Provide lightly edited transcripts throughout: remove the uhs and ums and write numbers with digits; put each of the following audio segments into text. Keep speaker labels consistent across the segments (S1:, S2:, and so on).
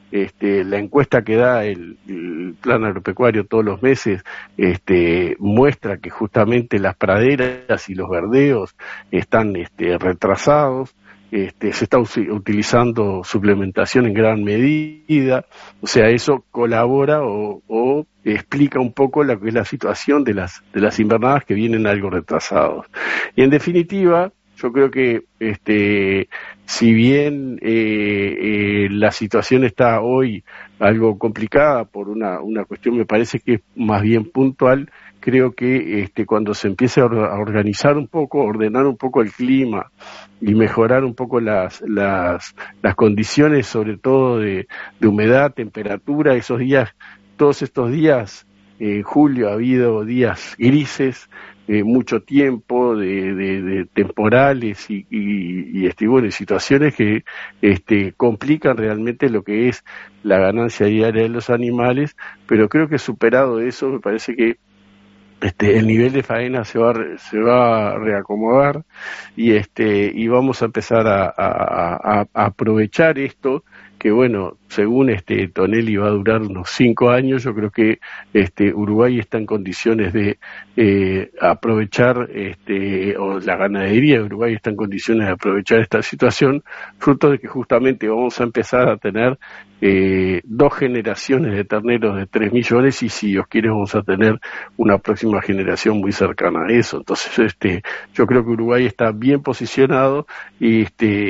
S1: la encuesta que da el Plan Agropecuario todos los meses muestra que justamente las praderas y los verdeos están retrasados. Se está utilizando suplementación en gran medida, o sea, eso colabora o explica un poco la que es la situación de las invernadas que vienen algo retrasados. Y en definitiva, yo creo que si bien la situación está hoy algo complicada por una cuestión, me parece que es más bien puntual. Creo que cuando se empiece a organizar un poco, ordenar un poco el clima y mejorar un poco las condiciones, sobre todo de humedad, temperatura, todos estos días, en julio ha habido días grises, mucho tiempo de temporales y bueno, y situaciones que complican realmente lo que es la ganancia diaria de los animales, pero creo que superado eso, me parece que el nivel de faena se va a reacomodar y vamos a empezar a aprovechar esto que, bueno, según Tonelli va a durar unos 5 años. Yo creo que Uruguay está en condiciones de aprovechar, o la ganadería de Uruguay está en condiciones de aprovechar esta situación, fruto de que justamente vamos a empezar a tener 2 generaciones de terneros de 3 millones y, si Dios quiere, vamos a tener una próxima generación muy cercana a eso. Entonces, yo creo que Uruguay está bien posicionado y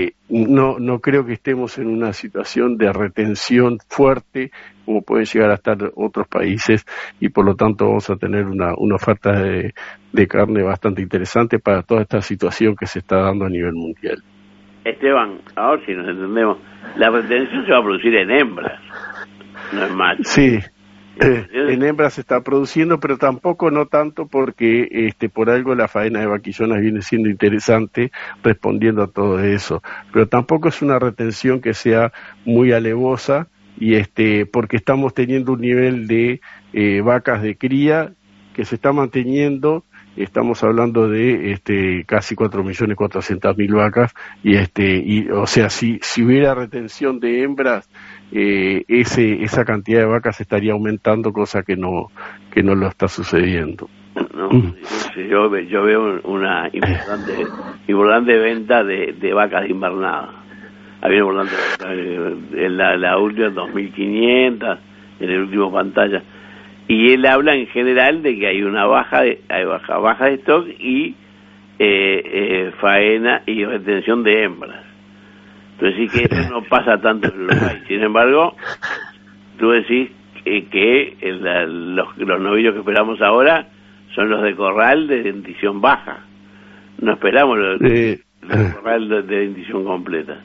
S1: no creo que estemos en una situación de retención fuerte como pueden llegar a estar otros países, y por lo tanto vamos a tener una oferta de carne bastante interesante para toda esta situación que se está dando a nivel mundial.
S2: Esteban, ahora si nos entendemos, la retención se va a producir en hembras, no en machos.
S1: Sí. En hembras se está produciendo, pero tampoco no tanto, porque por algo la faena de vaquillonas viene siendo interesante respondiendo a todo eso, pero tampoco es una retención que sea muy alevosa, y porque estamos teniendo un nivel de vacas de cría que se está manteniendo. Estamos hablando de casi 4.400.000 vacas, y o sea, si hubiera retención de hembras, esa cantidad de vacas estaría aumentando, cosa que no lo está sucediendo.
S2: No, yo veo una importante venta de vacas invernadas. Había una importante, en la última 2.500, en el último pantalla. Y él habla en general de que hay una baja de stock y faena y retención de hembras. Entonces sí que eso no pasa tanto en Uruguay. Sin embargo, tú decís que los novillos que esperamos ahora son los de corral de dentición baja. No esperamos los de corral de dentición completa.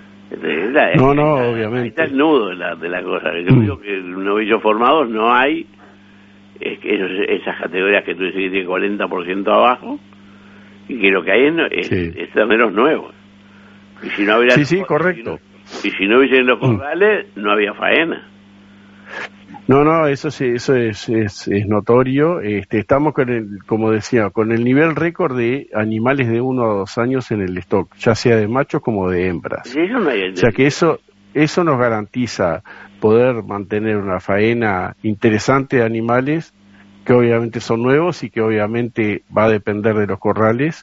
S1: No, obviamente.
S2: Ahí está el nudo de la cosa. Yo digo que novillos formados no hay. Es que esas categorías que tú decís que tiene 40% abajo, y que lo que hay es terneros nuevos. Y si no hubiera
S1: correcto.
S2: Y si no hubiesen los corrales, no había faena.
S1: No, eso es notorio. Estamos como decía, con el nivel récord de animales de 1 a 2 años en el stock, ya sea de machos como de hembras.
S2: Sí, eso no hay.
S1: O sea que eso nos garantiza poder mantener una faena interesante de animales que obviamente son nuevos y que obviamente va a depender de los corrales,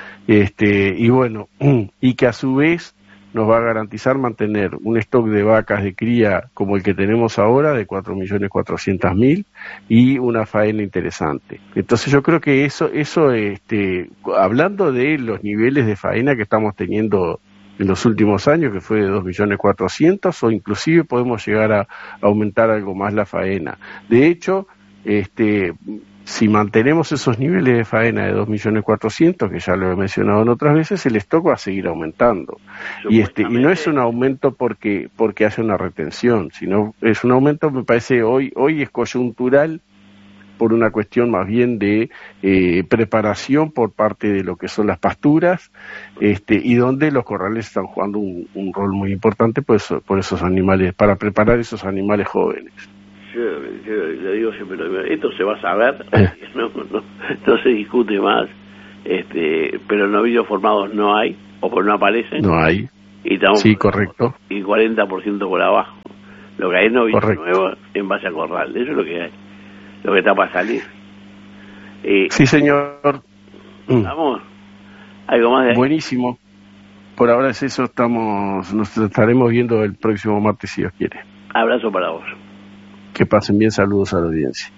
S1: y bueno, y que a su vez nos va a garantizar mantener un stock de vacas de cría como el que tenemos ahora, de 4.400.000, y una faena interesante. Entonces yo creo que eso hablando de los niveles de faena que estamos teniendo en los últimos años, que fue de 2.400.000, o inclusive podemos llegar a aumentar algo más la faena. De hecho, si mantenemos esos niveles de faena de 2.400.000, que ya lo he mencionado en otras veces, el stock va a seguir aumentando. Y no es un aumento porque haya una retención, sino es un aumento, me parece, hoy es coyuntural, por una cuestión más bien de preparación por parte de lo que son las pasturas, y donde los corrales están jugando un rol muy importante por esos animales, para preparar esos animales jóvenes.
S2: Yo le digo siempre, esto se va a saber, no se discute más, pero novillos formados no hay, o no aparecen.
S1: No hay.
S2: Y estamos,
S1: sí, correcto.
S2: Y 40% por abajo. Lo que hay es novillo
S1: Correcto.
S2: nuevo en base a corral, eso es lo que hay, lo que está para salir.
S1: Sí, señor.
S2: Vamos, algo más de ahí.
S1: Buenísimo. Por ahora es eso, nos estaremos viendo el próximo martes si Dios quiere.
S2: Abrazo para vos.
S1: Que pasen bien, saludos a la audiencia.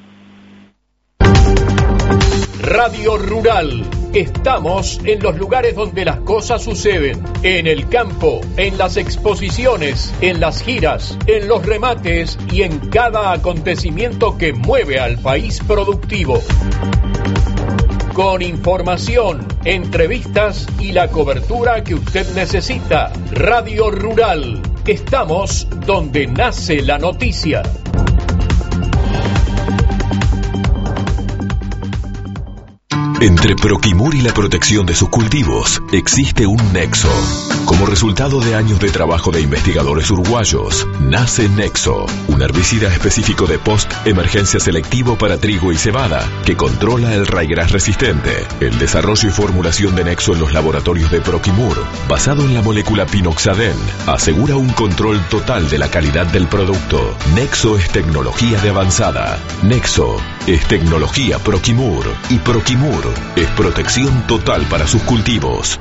S3: Radio Rural. Estamos en los lugares donde las cosas suceden. En el campo, en las exposiciones, en las giras, en los remates y en cada acontecimiento que mueve al país productivo. Con información, entrevistas y la cobertura que usted necesita. Radio Rural. Estamos donde nace la noticia.
S4: Entre Proquimur y la protección de sus cultivos existe un nexo. Como resultado de años de trabajo de investigadores uruguayos, nace Nexo, un herbicida específico de post-emergencia selectivo para trigo y cebada, que controla el raigras resistente. El desarrollo y formulación de Nexo en los laboratorios de Proquimur, basado en la molécula pinoxadén, asegura un control total de la calidad del producto. Nexo es tecnología de avanzada. Nexo es tecnología Proquimur. Y Proquimur es protección total para sus cultivos.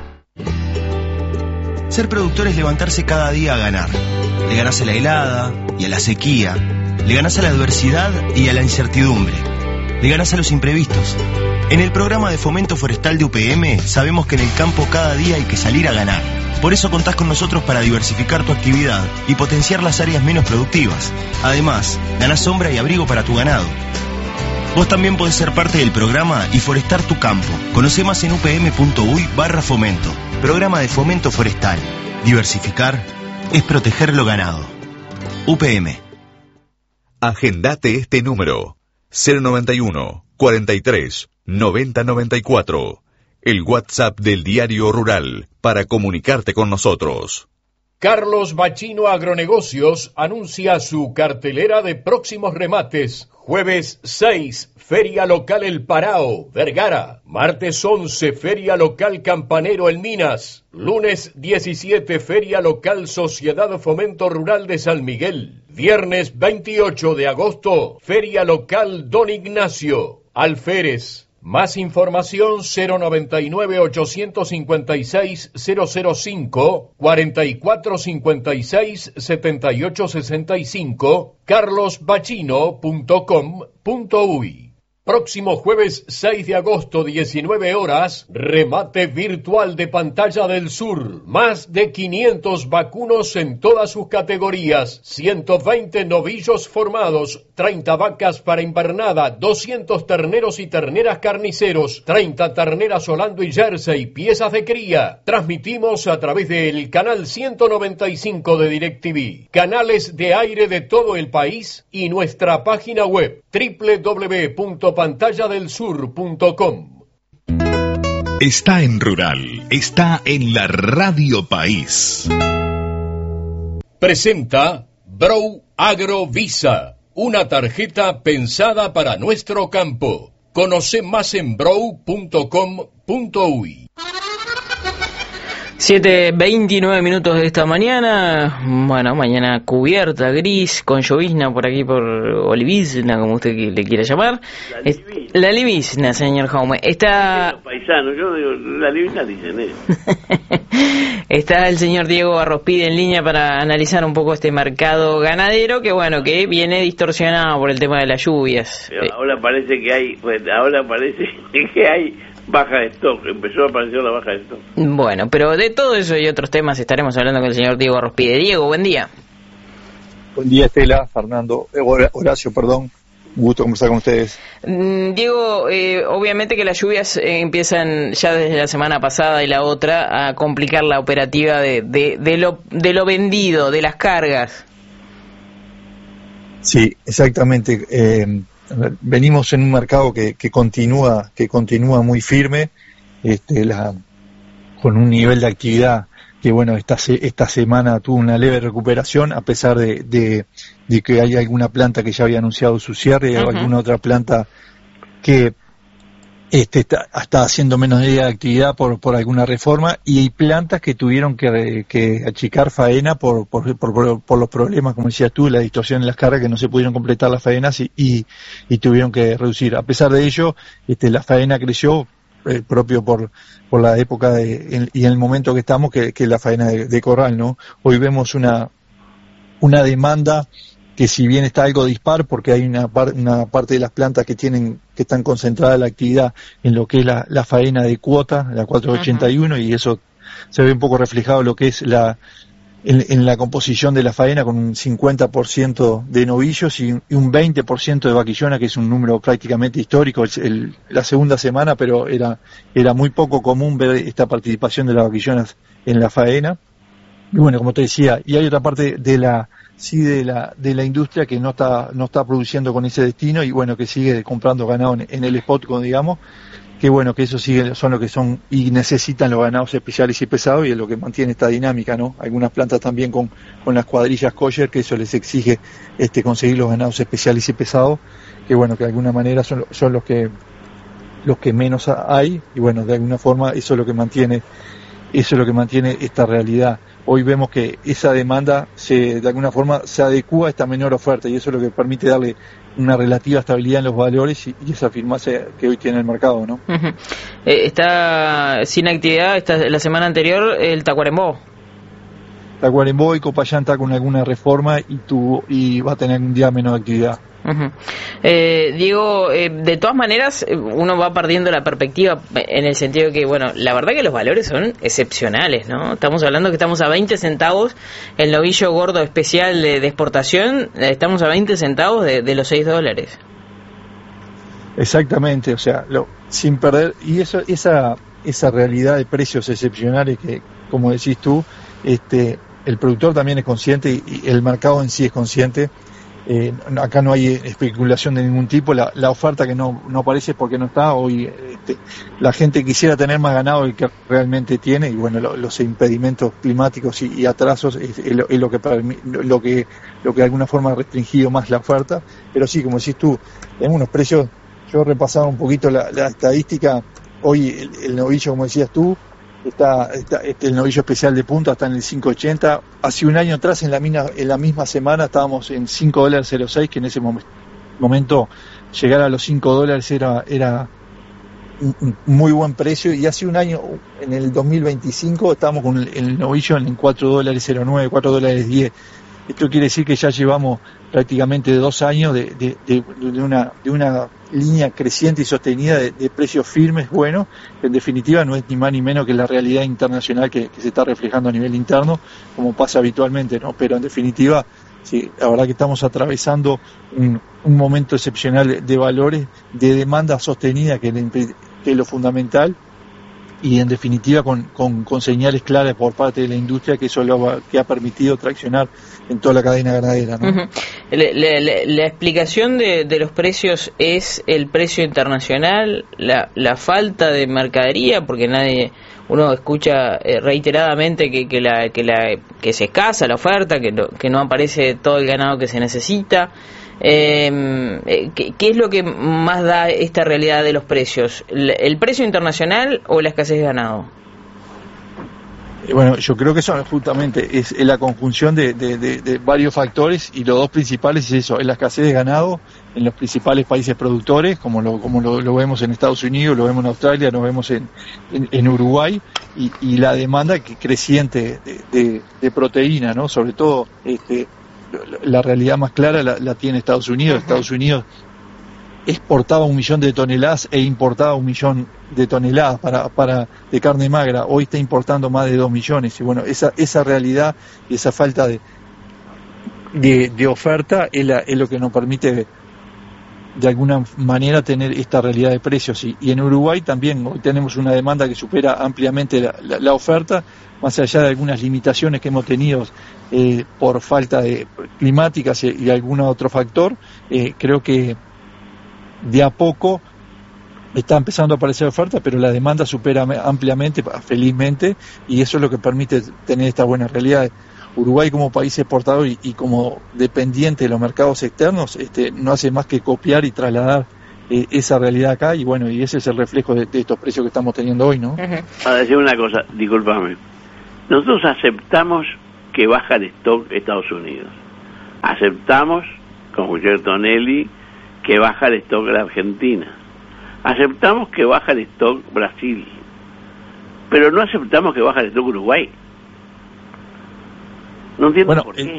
S5: Ser productor es levantarse cada día a ganar. Le ganás a la helada y a la sequía. Le ganás a la adversidad y a la incertidumbre. Le ganás a los imprevistos. En el programa de fomento forestal de UPM sabemos que en el campo cada día hay que salir a ganar. Por eso contás con nosotros para diversificar tu actividad y potenciar las áreas menos productivas. Además, ganás sombra y abrigo para tu ganado. Vos también podés ser parte del programa y forestar tu campo. Conoce más en upm.uy/fomento. Programa de fomento forestal. Diversificar es proteger lo ganado. UPM.
S6: Agendate este número: 091 43 90 94. El WhatsApp del Diario Rural para comunicarte con nosotros.
S3: Carlos Bachino Agronegocios anuncia su cartelera de próximos remates. Jueves 6, Feria Local El Parao, Vergara. Martes 11, Feria Local Campanero El Minas. Lunes 17, Feria Local Sociedad Fomento Rural de San Miguel. Viernes 28 de agosto, Feria Local Don Ignacio, Alférez. Más información 099-856-005, 4456-7865, carlosbachino.com.uy. Próximo jueves 6 de agosto, 19 horas, remate virtual de Pantalla del Sur. Más de 500 vacunos en todas sus categorías, 120 novillos formados, 30 vacas para invernada, 200 terneros y terneras carniceros, 30 terneras Holando y Jersey, piezas de cría. Transmitimos a través del canal 195 de DirecTV, canales de aire de todo el país y nuestra página web www.pantalladelsur.com.
S6: Está en Rural, está en la Radio País.
S3: Presenta Brow Agrovisa, una tarjeta pensada para nuestro campo. Conoce más en brow.com.uy.
S7: 7:29 minutos de esta mañana. Bueno, mañana cubierta, gris, con llovizna por aquí, por olivizna, como usted le quiera llamar. La livizna, señor Jaume. Está...
S2: Los paisanos, yo digo, la livizna dicen ellos.
S7: Está el señor Diego Arrospide en línea para analizar un poco este mercado ganadero que, bueno, que viene distorsionado por el tema de las lluvias.
S2: Pero ahora parece que hay, baja de stock, empezó a aparecer la baja de stock.
S7: Bueno, pero de todo eso y otros temas estaremos hablando con el señor Diego Arrospide. Diego, buen día.
S8: Buen día, Estela, Fernando, Horacio, perdón. Gusto conversar con ustedes.
S7: Diego, obviamente que las lluvias empiezan ya desde la semana pasada y la otra a complicar la operativa de lo vendido, de las cargas.
S8: Sí, exactamente. Venimos en un mercado que continúa muy firme, con un nivel de actividad que, bueno, esta semana tuvo una leve recuperación, a pesar de que hay alguna planta que ya había anunciado su cierre y alguna otra planta que está haciendo menos de actividad por alguna reforma, y hay plantas que tuvieron que achicar faena por los problemas, como decías tú, la distorsión en las cargas, que no se pudieron completar las faenas y tuvieron que reducir. A pesar de ello, la faena creció, propio por la época y en el momento que estamos, que la faena de corral, ¿no? Hoy vemos una demanda que, si bien está algo dispar, porque hay una parte de las plantas que están concentradas la actividad en lo que es la faena de cuota, la 481, y eso se ve un poco reflejado en lo que es en la composición de la faena, con un 50% de novillos y un 20% de vaquillona, que es un número prácticamente histórico, la segunda semana, pero era muy poco común ver esta participación de las vaquillonas en la faena. Y bueno, como te decía, y hay otra parte de la industria que no está produciendo con ese destino, y bueno, que sigue comprando ganado en el spot, como digamos, que bueno, que eso son lo que son y necesitan los ganados especiales y pesados, y es lo que mantiene esta dinámica, ¿no? Algunas plantas también con las cuadrillas kosher, que eso les exige conseguir los ganados especiales y pesados, que bueno, que de alguna manera son los que menos hay, y bueno, de alguna forma eso es lo que mantiene esta realidad. Hoy vemos que esa demanda de alguna forma se adecua a esta menor oferta, y eso es lo que permite darle una relativa estabilidad en los valores y esa firmeza que hoy tiene el mercado, ¿no? Uh-huh.
S7: Está sin actividad la semana anterior el Tacuarembó.
S8: Tacuarembó y Copayán está con alguna reforma y va a tener un día menos de actividad.
S7: Uh-huh. Diego, de todas maneras uno va perdiendo la perspectiva, en el sentido que, bueno, la verdad que los valores son excepcionales, ¿no? Estamos hablando que estamos a 20 centavos, el novillo gordo especial de exportación, estamos a 20 centavos de los $6.
S8: Exactamente, o sea, sin perder, y esa realidad de precios excepcionales que, como decís tú, el productor también es consciente y el mercado en sí es consciente. Acá no hay especulación de ningún tipo, la oferta que no aparece es porque no está. Hoy la gente quisiera tener más ganado del que realmente tiene, y bueno, los impedimentos climáticos y atrasos es lo que de alguna forma ha restringido más la oferta. Pero sí, como decís tú, tenemos unos precios. Yo repasaba un poquito la estadística. Hoy el novillo, como decías tú, el novillo especial de punta está en el 5.80. Hace un año atrás, en la misma semana, estábamos en $5.06, que en ese momento llegar a los $5 era un muy buen precio, y hace un año, en el 2025, estábamos con el novillo en $4.09, $4.10. Esto quiere decir que ya llevamos prácticamente 2 años de una línea creciente y sostenida de precios firmes, buenos, que en definitiva no es ni más ni menos que la realidad internacional que se está reflejando a nivel interno, como pasa habitualmente, ¿no? Pero en definitiva, sí, la verdad que estamos atravesando un momento excepcional de valores, de demanda sostenida, que es lo fundamental, y en definitiva con señales claras por parte de la industria, que eso es lo que ha permitido traccionar en toda la cadena ganadera, ¿no? Uh-huh.
S7: La explicación de los precios es el precio internacional, la falta de mercadería, porque uno escucha reiteradamente que se escasa la oferta, que no aparece todo el ganado que se necesita. ¿Qué es lo que más da esta realidad de los precios? ¿El precio internacional o la escasez de ganado?
S8: Bueno, yo creo que eso justamente es la conjunción de varios factores, y los dos principales es eso: es la escasez de ganado en los principales países productores, como lo vemos en Estados Unidos, lo vemos en Australia, lo vemos en Uruguay, y la demanda creciente de proteína, ¿no? Sobre todo la realidad más clara la tiene Estados Unidos. Estados Unidos exportaba 1 millón de toneladas e importaba 1 millón de toneladas de carne magra. Hoy está importando más de 2 millones. Y bueno, esa realidad y esa falta de oferta es lo que nos permite de alguna manera tener esta realidad de precios. Y en Uruguay también hoy tenemos una demanda que supera ampliamente la oferta, más allá de algunas limitaciones que hemos tenido por falta de climáticas y algún otro factor. Creo que de a poco está empezando a aparecer oferta, pero la demanda supera ampliamente, felizmente, y eso es lo que permite tener esta buena realidad. Uruguay, como país exportador y como dependiente de los mercados externos, no hace más que copiar y trasladar esa realidad acá, y bueno, y ese es el reflejo de estos precios que estamos teniendo hoy, ¿no?
S2: Para decir una cosa, discúlpame, nosotros aceptamos que baja el stock Estados Unidos, aceptamos, como Tonelli, que baja el stock de la Argentina, aceptamos que baja el stock Brasil, pero no aceptamos que baja el stock Uruguay. No entiendo por qué.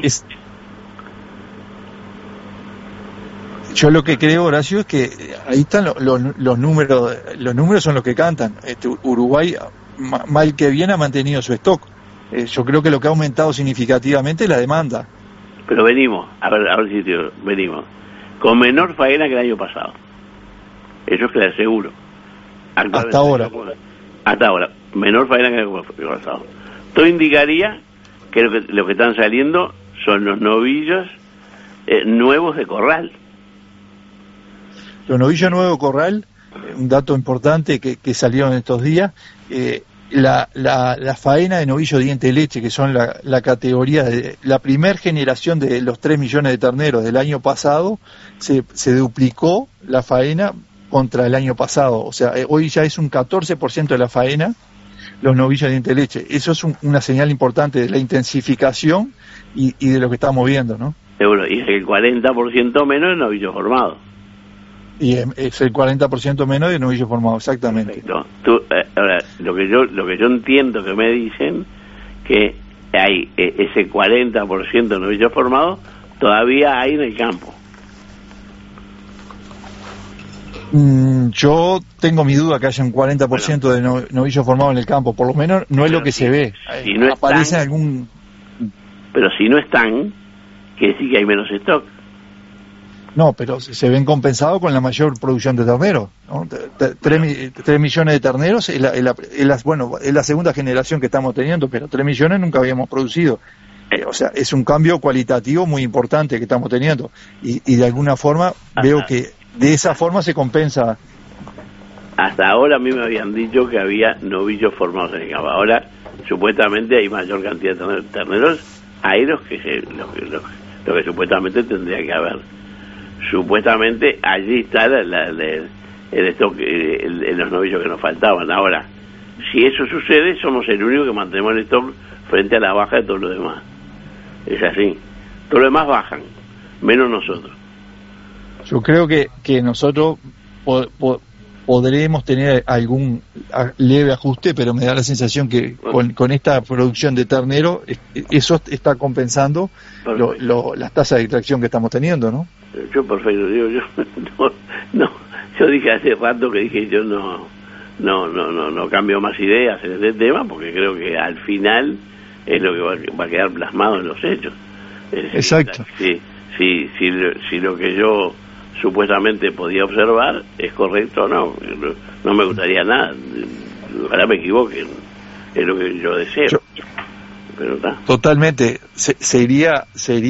S8: Yo lo que creo, Horacio, es que ahí están los números. Los números son los que cantan. Uruguay, mal que bien, ha mantenido su stock. Yo creo que lo que ha aumentado significativamente es la demanda.
S2: Pero venimos, a ver si venimos con menor faena que el año pasado. Eso es que le aseguro.
S8: Hasta ahora,
S2: menor faena que el año pasado. Todo indicaría que lo que están saliendo son los novillos nuevos de corral.
S8: Los novillos nuevos de corral, un dato importante que salieron estos días, la faena de novillos diente de leche, que son la categoría de la primer generación de los 3 millones de terneros del año pasado, se duplicó la faena contra el año pasado. O sea, hoy ya es un 14% de la faena los novillos diente de leche. Eso es una señal importante de la intensificación y de lo que estamos viendo, ¿no?
S2: Seguro, y es el 40% menos de novillos formados.
S8: Y es el 40% menos de novillos formados, exactamente.
S2: Perfecto. Ahora, lo que yo entiendo que me dicen, que hay ese 40% de novillos formados, todavía hay en el campo.
S8: Yo tengo mi duda que haya un 40% de novillos formados en el campo, por lo menos no es lo que se ve.
S2: Si no
S8: aparece
S2: están,
S8: algún...
S2: Pero si no están, quiere decir que hay menos stock.
S8: No, pero se ven compensados con la mayor producción de terneros, ¿no? 3 millones de terneros es la segunda generación que estamos teniendo, pero 3 millones nunca habíamos producido. O sea, es un cambio cualitativo muy importante que estamos teniendo, y de alguna forma veo que de esa forma se compensa.
S2: Hasta ahora a mí me habían dicho que había novillos formados en el campo. Ahora supuestamente hay mayor cantidad de terneros, hay lo que supuestamente tendría que haber. Supuestamente allí está el stock, los novillos que nos faltaban. Ahora, si eso sucede, somos el único que mantenemos el stock frente a la baja de todos los demás. Es así. Todos los demás bajan, menos nosotros.
S8: Yo creo que nosotros podremos tener algún leve ajuste, pero me da la sensación que con esta producción de ternero, eso está compensando las tasas de extracción que estamos teniendo, ¿no?
S2: Yo perfecto, digo, yo dije hace rato que dije yo no cambio más ideas en este tema, porque creo que al final es lo que va a quedar plasmado en los hechos. Es decir,
S8: exacto.
S2: Si lo que yo supuestamente podía observar es correcto o no me gustaría nada, ojalá me equivoquen, es lo que yo deseo. Pero está.
S8: Totalmente, sería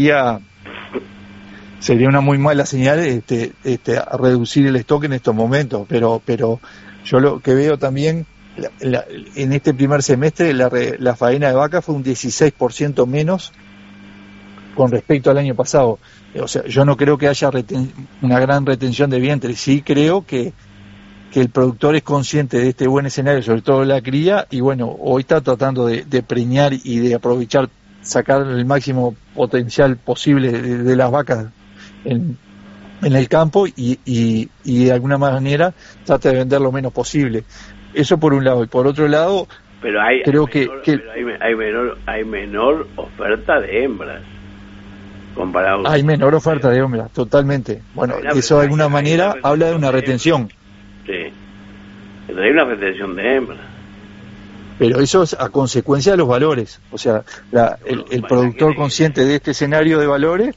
S8: una muy mala señal a reducir el stock en estos momentos, pero yo lo que veo también en este primer semestre la faena de vaca fue un 16% menos con respecto al año pasado. O sea, yo no creo que haya una gran retención de vientre. Sí creo que el productor es consciente de este buen escenario, sobre todo la cría, y bueno, hoy está tratando de preñar y de aprovechar, sacar el máximo potencial posible de las vacas en el campo y de alguna manera trata de vender lo menos posible. Eso por un lado. Y por otro lado,
S2: pero hay menor oferta de hembras comparado.
S8: Hay menor oferta de hembras, totalmente. Bueno, eso de alguna manera habla de una retención.
S2: Sí, pero hay una retención de hembras.
S8: Pero eso es a consecuencia de los valores. O sea, el productor consciente de este escenario de valores,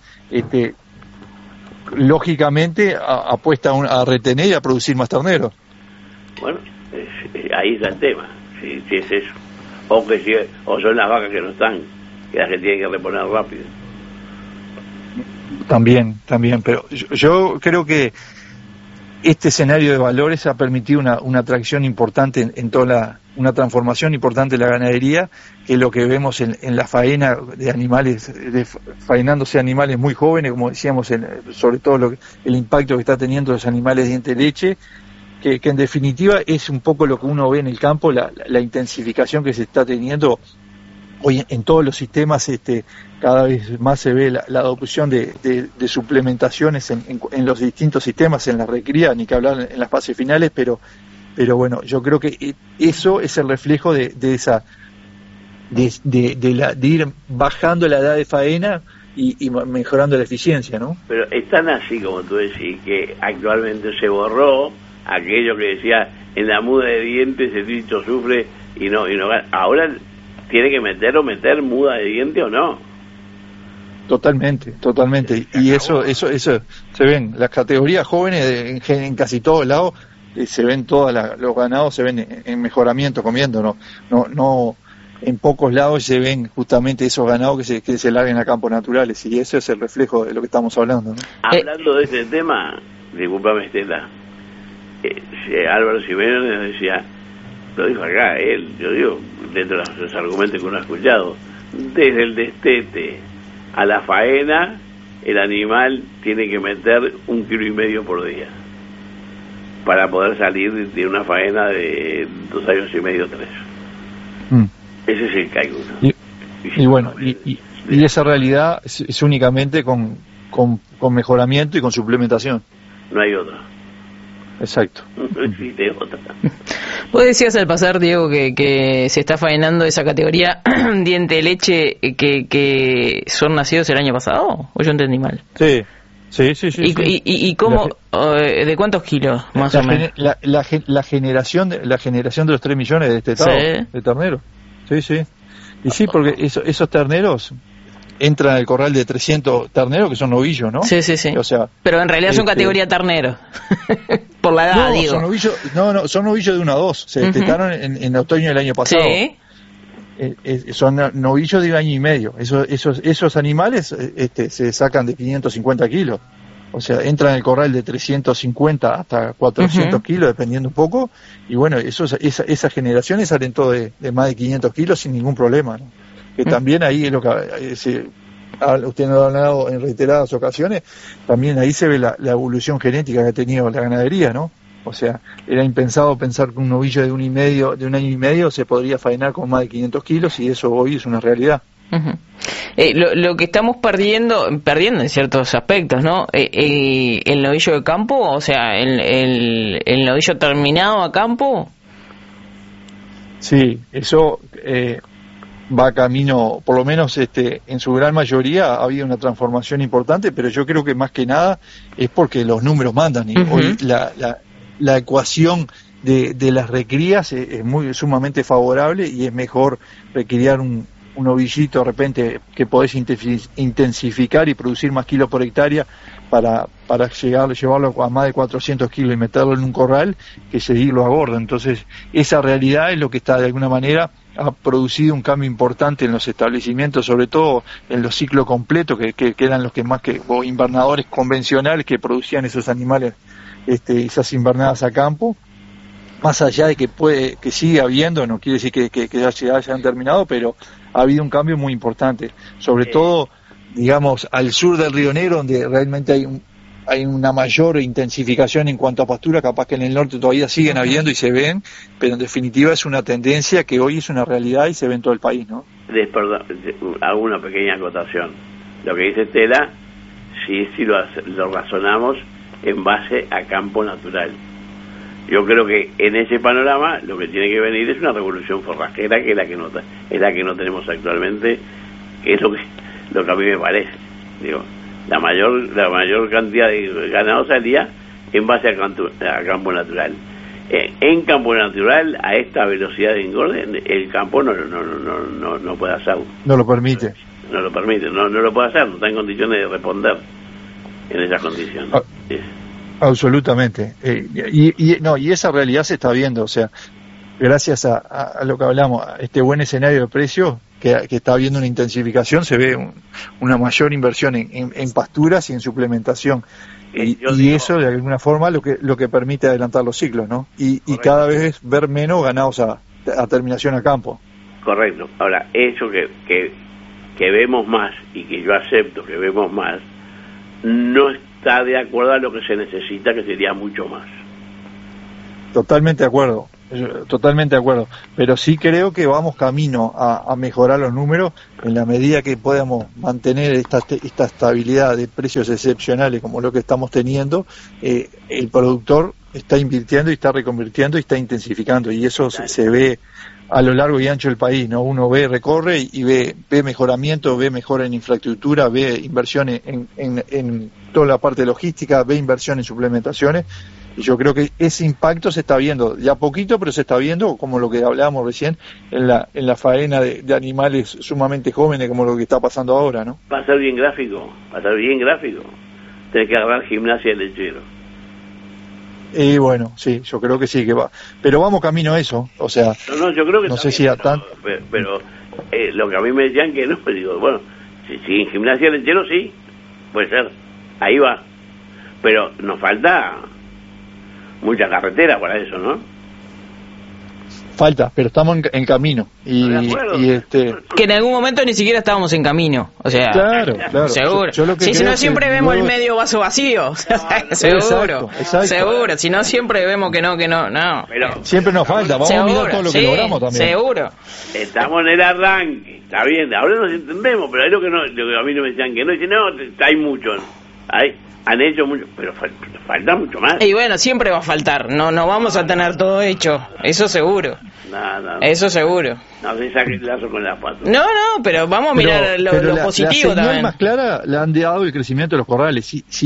S8: lógicamente apuesta a retener y a producir más terneros.
S2: Bueno, ahí está el tema, si es eso. O son las vacas que no están, que las que tienen que reponer rápido.
S8: También, pero yo creo que este escenario de valores ha permitido una atracción importante en toda una transformación importante de la ganadería, que es lo que vemos en la faena de animales, faenándose animales muy jóvenes, como decíamos, sobre todo el impacto que está teniendo los animales de diente de leche, que en definitiva es un poco lo que uno ve en el campo, la intensificación que se está teniendo hoy en todos los sistemas. Cada vez más se ve la adopción de suplementaciones en los distintos sistemas, en la recría, ni que hablar en las fases finales, pero bueno, yo creo que eso es el reflejo de ir bajando la edad de faena y mejorando la eficiencia, ¿no?
S2: Pero es tan así como tú decís, que actualmente se borró aquello que decía en la muda de dientes el bicho sufre y no ahora tiene que meter muda de diente o no.
S8: Totalmente. Y eso se ven las categorías jóvenes en casi todos lados, se ven los ganados se ven en mejoramiento comiendo, no en pocos lados se ven justamente esos ganados que se larguen a campos naturales, y eso es el reflejo de lo que estamos hablando, ¿no?
S2: Hablando de este tema, discúlpame, Estela, Álvaro Jiménez decía, lo dijo acá él, yo digo, dentro de los argumentos que uno ha escuchado, desde el destete a la faena, el animal tiene que meter 1,5 kilos por día para poder salir de una faena de 2 años y medio, 3. Ese es el cálculo.
S8: Y bueno, y esa realidad es únicamente con mejoramiento y con suplementación.
S2: No hay otra.
S8: Exacto.
S2: No existe otra.
S7: Vos decías al pasar, Diego, que se está faenando esa categoría diente de leche que son nacidos el año pasado, ¿o yo entendí mal?
S8: Sí.
S7: ¿Y cómo? ¿De cuántos kilos, más o menos?
S8: La generación de los 3 millones de destetados, de terneros. Sí. Y sí, porque esos terneros entran al corral de 300 terneros que son novillos, ¿no?
S7: Sí.
S8: O sea,
S7: pero en realidad son categoría ternero. Por la edad, digo.
S8: Son novillos de 1 a 2. Se destetaron en otoño del año pasado. Sí. Son novillos de 1 año y medio. Esos animales se sacan de 550 kilos. O sea, entran en el corral de 350 hasta 400 kilos, dependiendo un poco. Y bueno, esas generaciones salen todo de más de 500 kilos sin ningún problema, ¿no? Que también ahí es lo que usted nos ha hablado en reiteradas ocasiones, también ahí se ve la evolución genética que ha tenido la ganadería, ¿no? O sea, era impensado pensar que un novillo de 1 año y medio se podría faenar con más de 500 kilos, y eso hoy es una realidad.
S7: Lo que estamos perdiendo en ciertos aspectos, ¿no? El novillo de campo, o sea, el novillo terminado a campo.
S8: Sí, eso va camino, por lo menos en su gran mayoría ha habido una transformación importante, pero yo creo que más que nada es porque los números mandan, y hoy la ecuación de las recrías es sumamente favorable, y es mejor recriar un novillito de repente que podés intensificar y producir más kilos por hectárea para llevarlo a más de 400 kilos y meterlo en un corral, que seguirlo a gordo. Entonces esa realidad es lo que está, de alguna manera, ha producido un cambio importante en los establecimientos, sobre todo en los ciclos completos, que eran los que más o invernadores convencionales que producían esos animales, esas invernadas a campo. Más allá de que sigue habiendo, no quiere decir que ya se hayan terminado, pero ha habido un cambio muy importante, sobre todo, digamos, al sur del Río Negro, donde realmente hay una mayor intensificación en cuanto a pastura. Capaz que en el norte todavía siguen habiendo y se ven, pero en definitiva es una tendencia que hoy es una realidad y se ve en todo el país, ¿no?
S2: Perdón, hago una pequeña acotación. Lo que dice Estela, si lo razonamos en base a campo natural. Yo creo que en ese panorama lo que tiene que venir es una revolución forrajera, que es la que no tenemos actualmente, que es lo que a mí me parece. Digo, la mayor cantidad de ganado salía en base a campo natural. En campo natural, a esta velocidad de engorde, el campo no puede hacerlo.
S8: No lo permite.
S2: No lo permite, no lo puede hacer, no está en condiciones de responder en esas condiciones.
S8: Absolutamente. Y esa realidad se está viendo, o sea, gracias a lo que hablamos, a este buen escenario de precios, que está habiendo una intensificación, se ve una mayor inversión en pasturas y en suplementación. Y eso de alguna forma lo que permite adelantar los ciclos, ¿no? Y cada vez ver menos ganados a terminación a campo.
S2: Correcto. Ahora, eso que vemos más, y que yo acepto que vemos más, no está de acuerdo a lo que se necesita, que sería mucho más.
S8: Totalmente de acuerdo, pero sí creo que vamos camino a mejorar los números en la medida que podamos mantener esta estabilidad de precios excepcionales como lo que estamos teniendo. El productor está invirtiendo y está reconvirtiendo y está intensificando, y eso se ve a lo largo y ancho del país, ¿no? Uno recorre y ve mejoramiento, ve mejora en infraestructura, ve inversión en toda la parte logística, ve inversión en suplementaciones. Y yo creo que ese impacto se está viendo, ya poquito, pero se está viendo, como lo que hablábamos recién, en la faena de animales sumamente jóvenes, como lo que está pasando ahora, ¿no?
S2: Va a ser bien gráfico. Tenés que agarrar Gimnasia Lechero.
S8: Y bueno, sí, yo creo que sí, que va. Pero vamos camino a eso, o sea...
S2: No, yo creo que
S8: no sé si a tanto...
S2: Pero lo que a mí me decían que no, pues digo, bueno, si en Gimnasia Lechero sí, puede ser, ahí va. Pero nos falta... mucha carretera para eso, ¿no?
S8: Falta, pero estamos en camino.
S7: Que en algún momento ni siquiera estábamos en camino. O sea, claro. Seguro. Yo si no siempre vemos el medio vaso vacío. Seguro. Exacto. Seguro. Si no siempre vemos que no.
S8: Pero, siempre nos falta. Vamos a mirar todo lo que logramos también.
S7: Seguro.
S2: Estamos en el arranque. Está bien. Ahora nos entendemos, pero hay lo que a mí no me decían que no. Dicen, no, hay muchos. Han hecho mucho, pero falta mucho más.
S7: Y bueno, siempre va a faltar. No vamos a tener todo hecho. Eso seguro.
S2: No.
S7: Eso seguro.
S2: No se saque el lazo con las patas.
S7: No, pero vamos a mirar lo positivo
S8: la
S7: también.
S8: Más clara la han dado el crecimiento de los corrales. Si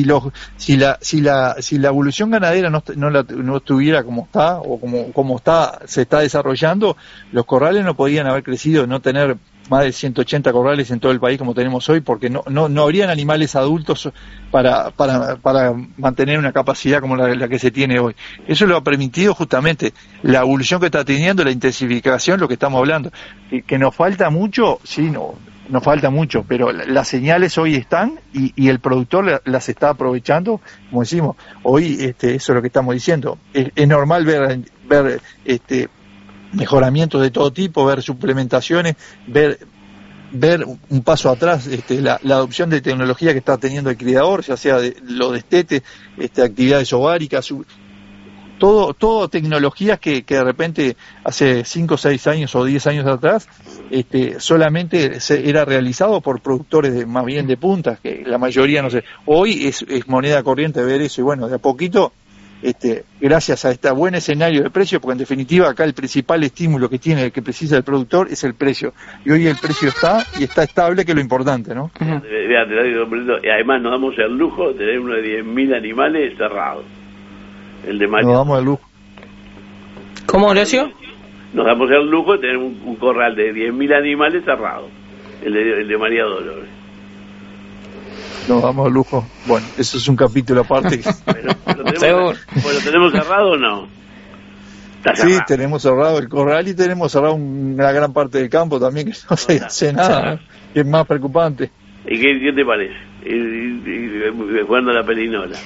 S8: la evolución ganadera no estuviera como está o como se está desarrollando, los corrales no podían haber crecido, no tener más de 180 corrales en todo el país como tenemos hoy, porque no habrían animales adultos para mantener una capacidad como la que se tiene hoy. Eso lo ha permitido justamente la evolución que está teniendo, la intensificación, lo que estamos hablando. Que nos falta mucho, sí, nos falta mucho, pero las señales hoy están y el productor las está aprovechando, como decimos. Hoy eso es lo que estamos diciendo. Es normal ver mejoramientos de todo tipo, ver suplementaciones, ver un paso atrás, la adopción de tecnología que está teniendo el criador, ya sea lo de destete, actividades ováricas, todo tecnologías que de repente hace 5, 6 años o 10 años atrás solamente era realizado por productores más bien de puntas, que la mayoría no sé. Hoy es moneda corriente ver eso, y bueno, de a poquito gracias a este buen escenario de precio, porque en definitiva acá el principal estímulo que precisa el productor es el precio, y hoy el precio está estable, que es lo importante, ¿no?
S2: Y además nos damos el lujo de tener uno de 10.000 animales cerrados, el de María.
S8: Nos damos el lujo.
S7: ¿Cómo, Horacio?
S2: Nos damos el lujo de tener un corral de 10.000 animales cerrados, el de María Dolores.
S8: Nos damos el lujo. Bueno, eso es un capítulo aparte.
S2: ¿Lo tenemos cerrado o no?
S8: Sí, tenemos cerrado el corral y tenemos cerrado una gran parte del campo también, que no se hace nada, que es más preocupante.
S2: ¿Y qué te parece? Jugando a la perinola.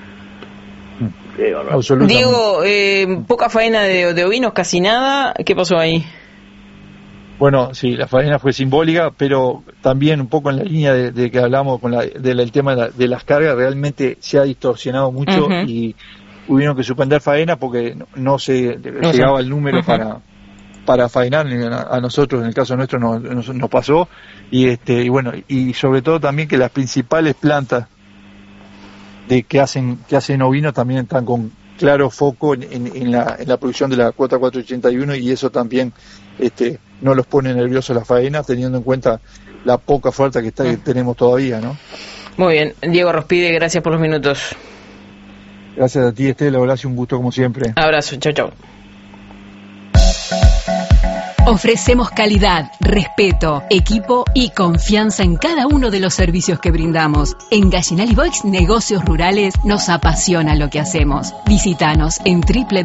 S7: Diego, poca faena de ovinos, casi nada. ¿Qué pasó ahí?
S8: Bueno, sí, la faena fue simbólica, pero también un poco en la línea de que hablamos del tema de las cargas, realmente se ha distorsionado mucho y hubieron que suspender faena porque no se llegaba el número para faenar. A nosotros, en el caso nuestro, nos pasó, y bueno, y sobre todo también que las principales plantas que hacen ovino también están con claro foco en la producción de la cuota 481, y eso también no los pone nerviosos la faena, teniendo en cuenta la poca oferta que tenemos todavía, ¿no?
S7: Muy bien, Diego Rospide, gracias por los minutos.
S8: Gracias a ti, Estela, Horacio, un gusto como siempre.
S7: Abrazo, chau.
S9: Ofrecemos calidad, respeto, equipo y confianza en cada uno de los servicios que brindamos. En Gallinal y Boix Negocios Rurales nos apasiona lo que hacemos. Visítanos en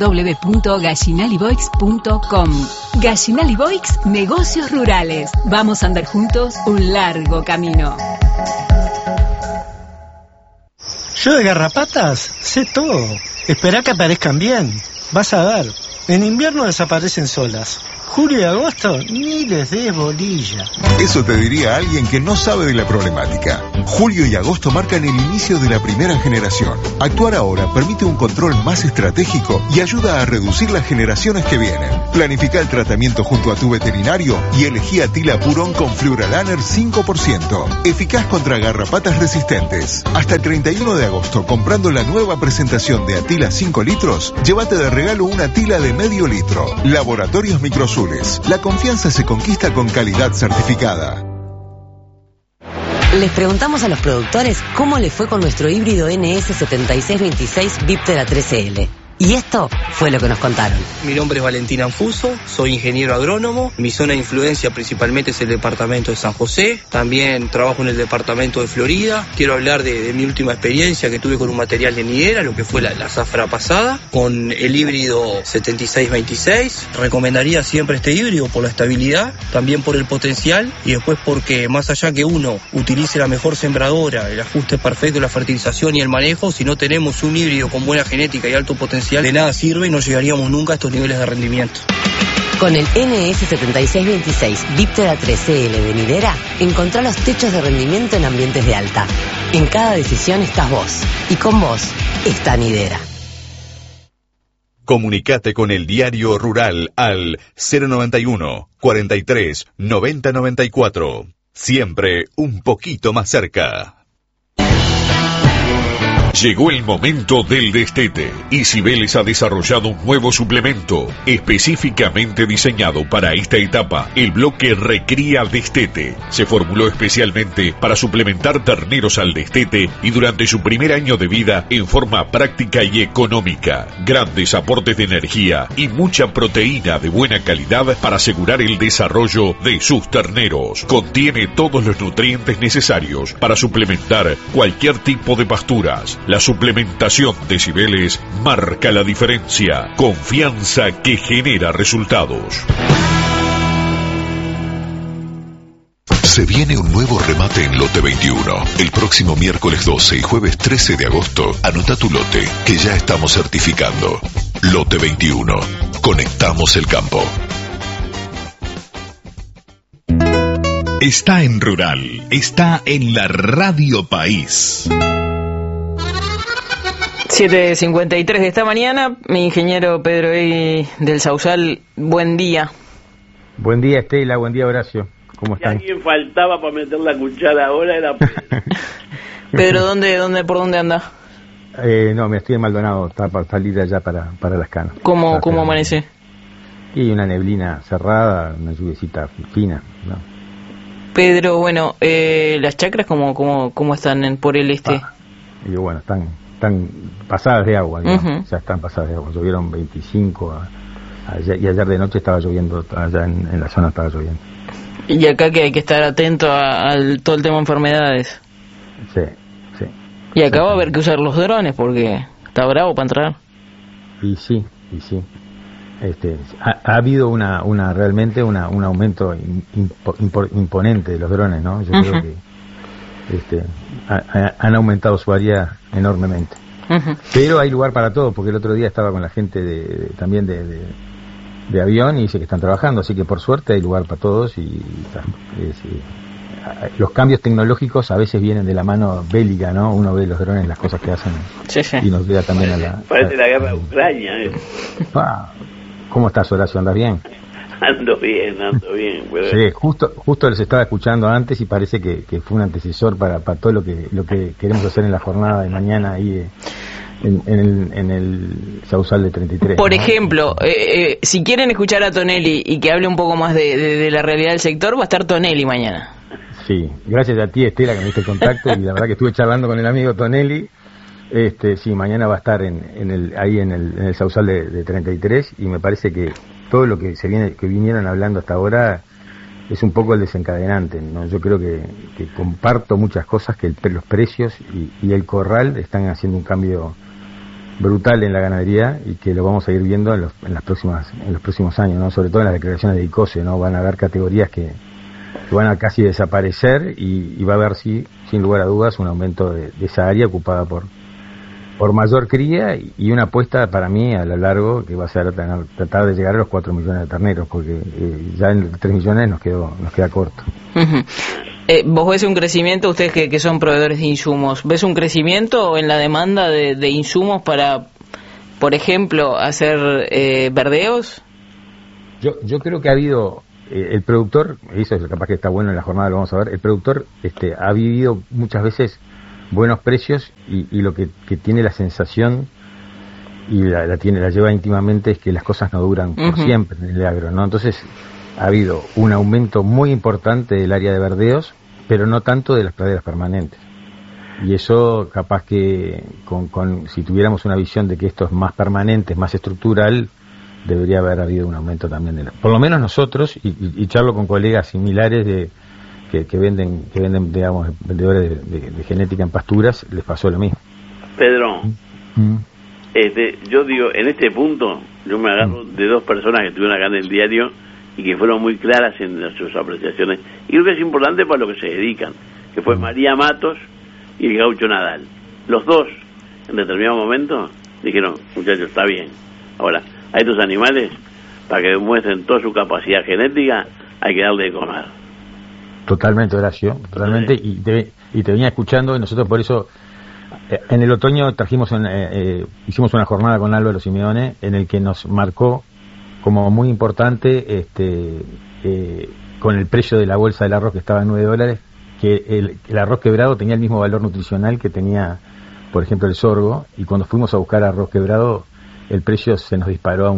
S9: www.gallinaliboix.com. Gallinal y Boix Negocios Rurales. Vamos a andar juntos un largo camino.
S10: Yo de garrapatas sé todo. Esperá que aparezcan bien. Vas a ver. En invierno desaparecen solas. Julio y agosto, ni les des bolilla.
S6: Eso te diría alguien que no sabe de la problemática. Julio y agosto marcan el inicio de la primera generación. Actuar ahora permite un control más estratégico y ayuda a reducir las generaciones que vienen. Planifica el tratamiento junto a tu veterinario y elegí Atila Purón con Fluoralaner 5%. Eficaz contra garrapatas resistentes. Hasta el 31 de agosto, comprando la nueva presentación de Atila 5 litros, llévate de regalo una Atila de medio litro. Laboratorios Microsul. La confianza se conquista con calidad certificada.
S11: Les preguntamos a los productores cómo les fue con nuestro híbrido NS7626 Viptera 13L. Y esto fue lo que nos contaron.
S12: Mi nombre es Valentín Anfuso, soy ingeniero agrónomo. Mi zona de influencia principalmente es el departamento de San José. También trabajo en el departamento de Florida. Quiero hablar de mi última experiencia que tuve con un material de nidera, lo que fue la zafra pasada, con el híbrido 7626. Recomendaría siempre este híbrido por la estabilidad, también por el potencial y después porque más allá que uno utilice la mejor sembradora, el ajuste perfecto de la fertilización y el manejo, si no tenemos un híbrido con buena genética y alto potencial, de nada sirve y no llegaríamos nunca a estos niveles de rendimiento.
S11: Con el NS7626 Viptera 13L de nidera, encontrá los techos de rendimiento en ambientes de alta. En cada decisión estás vos, y con vos está nidera.
S4: Comunicate con el Diario Rural al 091 43 90 94. Siempre un poquito más cerca. Llegó el momento del destete y Cibeles ha desarrollado un nuevo suplemento específicamente diseñado para esta etapa, el bloque Recría Destete. Se formuló especialmente para suplementar terneros al destete y durante su primer año de vida en forma práctica y económica. Grandes aportes de energía y mucha proteína de buena calidad para asegurar el desarrollo de sus terneros. Contiene todos los nutrientes necesarios para suplementar cualquier tipo de pasturas. La suplementación de Cibeles marca la diferencia. Confianza que genera resultados. Se viene un nuevo remate en Lote 21. El próximo miércoles 12 y jueves 13 de agosto, anota tu lote, que ya estamos certificando. Lote 21. Conectamos el campo.
S6: Está en Rural. Está en la Radio País.
S7: 7:53 de esta mañana, mi ingeniero Pedro E. del Sausal, buen día.
S13: Buen día, Estela, buen día, Horacio. ¿Cómo están?
S2: Si alguien faltaba para meter la cuchara ahora era
S7: Pedro. ¿Por dónde anda?
S13: No, me estoy en Maldonado, está para salir allá para Las Canas.
S7: ¿Cómo amanece?
S13: Y una neblina cerrada, una lluviecita fina, ¿no?
S7: Pedro, bueno, las chacras, ¿cómo están por el este?
S13: Y bueno, están pasadas de agua, digamos.
S7: Uh-huh.
S13: Ya están pasadas de agua. Llovieron 25 ayer, y ayer de noche estaba lloviendo, allá en la zona estaba lloviendo.
S7: Y acá que hay que estar atento a todo el tema de enfermedades.
S13: Sí.
S7: Y acá va a haber que usar los drones porque está bravo para entrar.
S13: Y sí. Ha habido realmente un aumento imponente de los drones, ¿no? Yo creo que han aumentado su área enormemente. Uh-huh. Pero hay lugar para todo, porque el otro día estaba con la gente también de avión y dice que están trabajando, así que por suerte hay lugar para todos y los cambios tecnológicos a veces vienen de la mano bélica, ¿no? Uno ve los drones, las cosas que hacen y nos queda también
S2: parece la guerra de Ucrania.
S13: ¿Cómo estás, Horacio? ¿Andas bien?
S2: Ando bien. Pero...
S13: Sí, justo les estaba escuchando antes y parece que fue un antecesor para todo lo que queremos hacer en la jornada de mañana ahí en el Sausal de 33.
S7: Por ejemplo, si quieren escuchar a Tonelli y que hable un poco más de la realidad del sector, va a estar Tonelli mañana.
S13: Sí, gracias a ti, Estela, que me diste el contacto y la verdad que estuve charlando con el amigo Tonelli. Sí, mañana va a estar ahí en el Sausal de 33 y me parece que todo lo que vinieron hablando hasta ahora es un poco el desencadenante, ¿no? Yo creo que comparto muchas cosas, que los precios y el corral están haciendo un cambio brutal en la ganadería y que lo vamos a ir viendo en los próximos años, ¿no? Sobre todo en las declaraciones de ICOSE, ¿no? Van a haber categorías que van a casi desaparecer y va a haber, sí, sin lugar a dudas, un aumento de esa área ocupada por mayor cría y una apuesta para mí a lo largo que va a ser tratar de llegar a los 4 millones de terneros, porque ya en 3 millones nos queda corto.
S7: ¿Vos ves un crecimiento, ustedes que son proveedores de insumos, ves un crecimiento en la demanda de insumos para, por ejemplo, hacer verdeos?
S13: Yo creo que ha habido, el productor, eso es capaz que está bueno en la jornada, lo vamos a ver, el productor ha vivido muchas veces buenos precios y lo que tiene la sensación y la lleva íntimamente es que las cosas no duran por siempre en el agro, ¿no? Entonces ha habido un aumento muy importante del área de verdeos, pero no tanto de las praderas permanentes. Y eso capaz que si tuviéramos una visión de que esto es más permanente, es más estructural, debería haber habido un aumento también por lo menos nosotros, y charlo con colegas similares que venden, digamos, vendedores de genética en pasturas, les pasó lo mismo.
S2: Pedro, yo digo, en este punto, yo me agarro de dos personas que estuvieron acá en el diario y que fueron muy claras en sus apreciaciones, y creo que es importante para lo que se dedican, que fue María Matos y el Gaucho Nadal. Los dos, en determinado momento, dijeron, muchachos, está bien, ahora, a estos animales, para que demuestren toda su capacidad genética, hay que darle de comer.
S13: Totalmente, Horacio, totalmente, y te venía escuchando, y nosotros por eso en el otoño hicimos una jornada con Álvaro Simeone en el que nos marcó como muy importante con el precio de la bolsa del arroz que estaba en $9, que el arroz quebrado tenía el mismo valor nutricional que tenía, por ejemplo, el sorgo, y cuando fuimos a buscar arroz quebrado el precio se nos disparó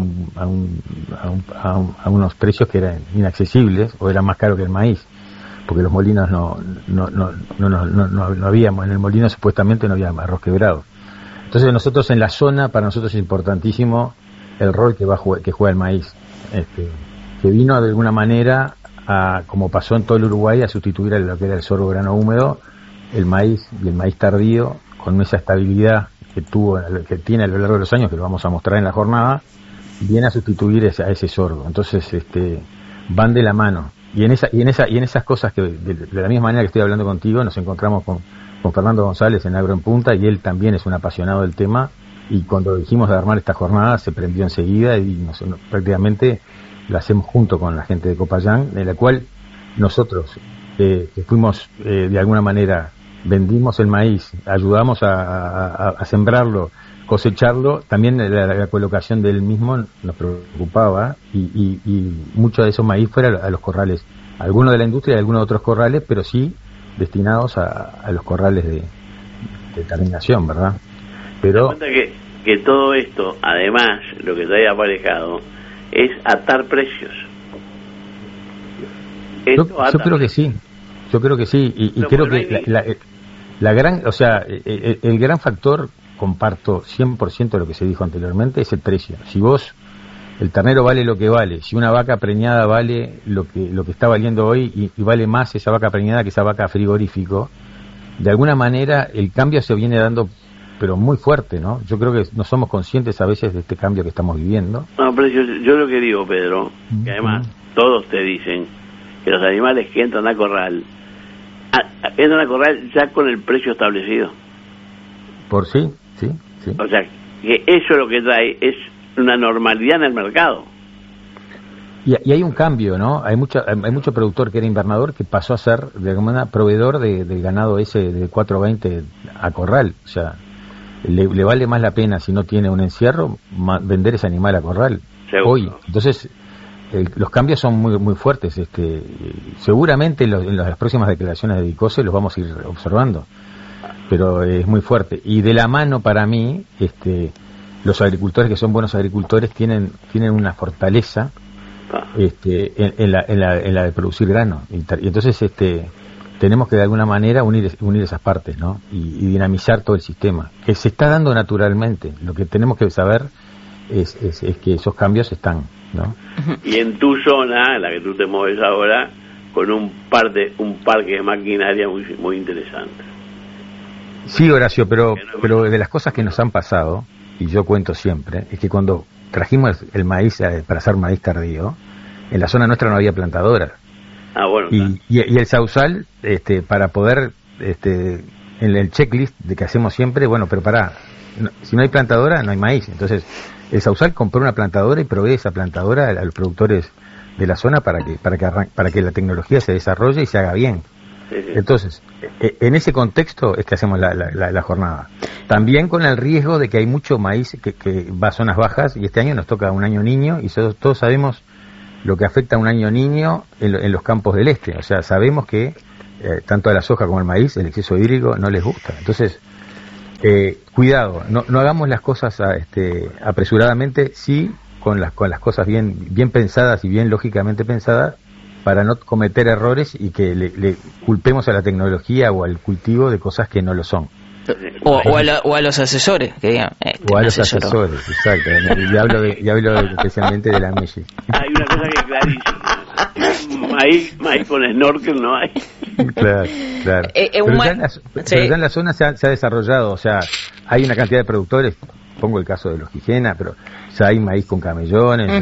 S13: a unos precios que eran inaccesibles o eran más caros que el maíz, porque los molinos no habíamos, en el molino supuestamente no había arroz quebrado. Entonces nosotros en la zona, para nosotros es importantísimo el rol que juega el maíz, que vino de alguna manera como pasó en todo el Uruguay, a sustituir a lo que era el sorgo grano húmedo, el maíz y el maíz tardío, con esa estabilidad que tiene a lo largo de los años, que lo vamos a mostrar en la jornada, viene a sustituir a ese sorgo. Entonces van de la mano. Y en esas cosas que de la misma manera que estoy hablando contigo, nos encontramos con Fernando González en Agro en Punta, y él también es un apasionado del tema, y cuando dijimos de armar esta jornada se prendió enseguida y prácticamente la hacemos junto con la gente de Copayán, en la cual nosotros que fuimos de alguna manera, vendimos el maíz, ayudamos a sembrarlo, cosecharlo, también la colocación del mismo nos preocupaba, y mucho de esos maíz fuera a los corrales, algunos de la industria y algunos de otros corrales, pero sí destinados a los corrales de terminación, ¿verdad? Pero
S2: que todo esto, además, lo que trae aparejado es atar precios.
S13: Yo creo que sí, y creo que la gran, o sea, el gran factor, comparto 100% de lo que se dijo anteriormente, es el precio. Si el ternero vale lo que vale, si una vaca preñada vale lo que está valiendo hoy y vale más esa vaca preñada que esa vaca frigorífico, de alguna manera el cambio se viene dando, pero muy fuerte, ¿no? Yo creo que no somos conscientes a veces de este cambio que estamos viviendo.
S2: No, pero yo lo que digo, Pedro, que además todos te dicen que los animales que entran a corral ya con el precio establecido.
S13: Por sí.
S2: O sea, que eso lo que trae es una normalidad en el mercado.
S13: Y hay un cambio, ¿no? Hay mucho productor que era invernador que pasó a ser de alguna manera proveedor del ganado ese de 420 a corral. O sea, le vale más la pena, si no tiene un encierro, vender ese animal a corral. Seguro. Hoy. Entonces los cambios son muy muy fuertes. Seguramente en las próximas declaraciones de ICOSE los vamos a ir observando, pero es muy fuerte. Y de la mano, para mí, los agricultores que son buenos agricultores tienen una fortaleza en la de producir grano, y entonces tenemos que de alguna manera unir esas partes, ¿no? Y dinamizar todo el sistema, que se está dando naturalmente. Lo que tenemos que saber es que esos cambios están. ¿no?
S2: Y en tu zona, en la que tú te mueves ahora, con un parque de maquinaria muy interesante.
S13: Sí, Horacio, pero de las cosas que nos han pasado, y yo cuento siempre, es que cuando trajimos el maíz para hacer maíz tardío, en la zona nuestra no había plantadora.
S2: Bueno,
S13: y el sausal, para poder, en el checklist de que hacemos siempre, bueno, pero si no hay plantadora, no hay maíz. Entonces, el sausal compró una plantadora y provee esa plantadora a los productores de la zona para que la tecnología se desarrolle y se haga bien. Entonces, en ese contexto es que hacemos la jornada. También con el riesgo de que hay mucho maíz que va a zonas bajas, y este año nos toca un año niño, y todos sabemos lo que afecta a un año niño en los campos del este. O sea, sabemos que tanto a la soja como al maíz el exceso hídrico no les gusta. Entonces, cuidado, no hagamos las cosas apresuradamente, sí, con las cosas bien pensadas y bien lógicamente pensadas, para no cometer errores y que le culpemos a la tecnología o al cultivo de cosas que no lo son.
S7: O a los asesores, que digan.
S13: O a los asesores, exacto. Y hablo especialmente de la MESI.
S2: Hay una cosa que es clarísima. Maíz con snorkel no hay.
S13: Claro. Pero ya en la zona se ha desarrollado, o sea, hay una cantidad de productores, pongo el caso de los Quijena, pero ya hay maíz con camellones,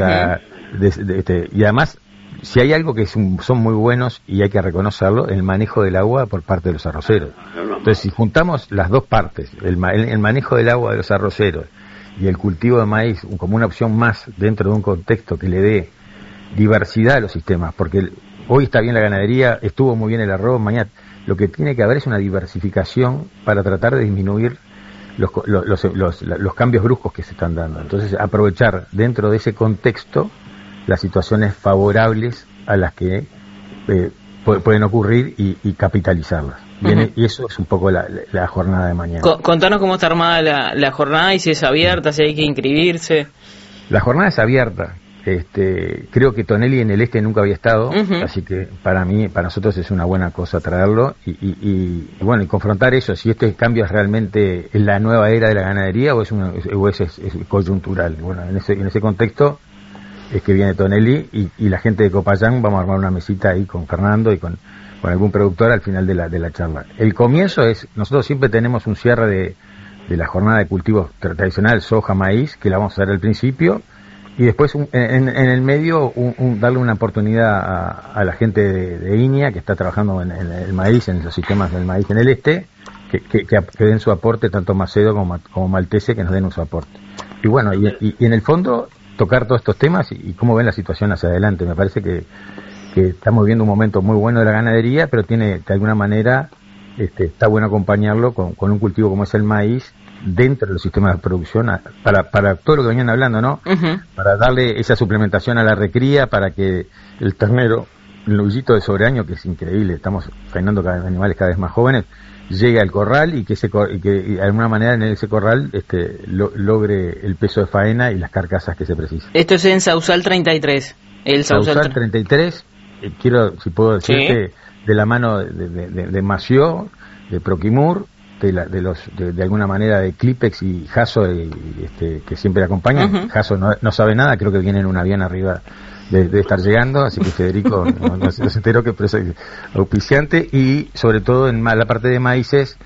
S13: y además, si hay algo que son muy buenos y hay que reconocerlo, el manejo del agua por parte de los arroceros. Entonces, si juntamos las dos partes, el manejo del agua de los arroceros y el cultivo de maíz como una opción más dentro de un contexto que le dé diversidad a los sistemas, porque hoy está bien la ganadería, estuvo muy bien el arroz, mañana lo que tiene que haber es una diversificación para tratar de disminuir los cambios bruscos que se están dando. Entonces, aprovechar dentro de ese contexto las situaciones favorables a las que pueden ocurrir y capitalizarlas. Bien, y eso es un poco la jornada de mañana.
S7: Contanos cómo está armada la jornada y si es abierta, si hay que inscribirse.
S13: La jornada es abierta. Creo que Tonelli en el este nunca había estado, así que para nosotros es una buena cosa traerlo y bueno, y confrontar eso, si este cambio es realmente la nueva era de la ganadería o es coyuntural. Bueno, en ese contexto es que viene Tonelli y la gente de Copayán. Vamos a armar una mesita ahí con Fernando y con algún productor al final de la charla. El comienzo nosotros siempre tenemos un cierre de la jornada de cultivos tradicional, soja, maíz, que la vamos a hacer al principio, y después en el medio darle una oportunidad a la gente de INIA que está trabajando en el maíz, en los sistemas del maíz en el este, que den su aporte, tanto Macedo como Maltese, que nos den su aporte. Y bueno, y en el fondo tocar todos estos temas y cómo ven la situación hacia adelante. Me parece que estamos viviendo un momento muy bueno de la ganadería, pero tiene, de alguna manera, está bueno acompañarlo con un cultivo como es el maíz dentro de los sistemas de producción para todo lo que venían hablando, ¿no? Para darle esa suplementación a la recría, para que el ternero, el novillito de sobreaño, que es increíble, estamos faenando animales cada vez más jóvenes, llegue al corral y que de alguna manera en ese corral logre el peso de faena y las carcasas que se precisan.
S7: Esto es en Sausal 33. El
S13: Sausal 33, quiero, si puedo decirte, de la mano de Mació, de Proquimur, de alguna manera de Clipex y Jaso, que siempre acompañan. Jaso no sabe nada, creo que viene en un avión arriba de estar llegando, así que Federico no se enteró que es auspiciante, y sobre todo en la parte de maíces,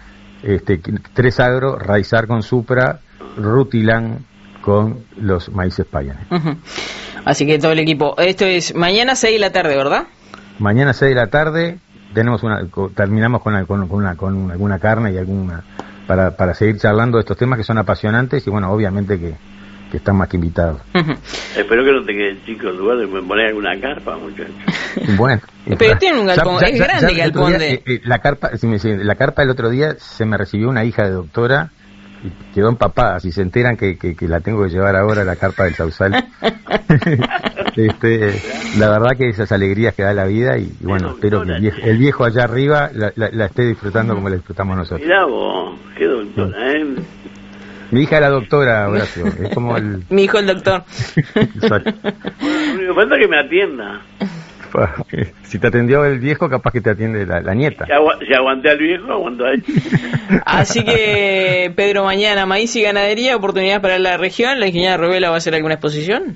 S13: 3 Agro, Raizar con Supra, Rutilán con los maíces Payanes.
S7: Así que todo el equipo. Esto es mañana 6 de la tarde, ¿verdad?
S13: Mañana 6 de la tarde terminamos con alguna carne y alguna para seguir charlando de estos temas que son apasionantes y bueno, obviamente que están más que invitados.
S2: Espero que no te quede chico el lugar de poner alguna carpa, muchachos.
S13: Bueno,
S7: pero tiene un galpón, es grande el galpón
S13: la carpa el otro día se me recibió una hija de doctora y quedó empapada. Si se enteran que la tengo que llevar ahora a la carpa del Sausal. La verdad que esas alegrías que da la vida y bueno, espero que el viejo allá arriba la esté disfrutando como la disfrutamos nosotros.
S2: Mirá vos, qué doctora,
S13: Mi hija es la doctora, Horacio. Es como
S7: mi hijo el doctor.
S13: Exacto.
S2: Bueno, lo único que falta es que me atienda.
S13: Si te atendió el viejo, capaz que te atiende la nieta.
S2: Si aguanté al viejo, aguanto a él.
S7: Así que, Pedro, mañana maíz y ganadería, oportunidades para la región. ¿La ingeniera Rovela va a hacer alguna exposición?